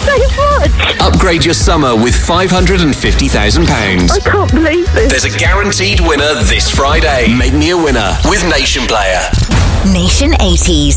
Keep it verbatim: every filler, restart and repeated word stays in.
so much. Upgrade your summer with five hundred fifty thousand pounds. I can't believe this. There's a guaranteed winner this Friday. Make me a winner with Nation Player. Nation eighties.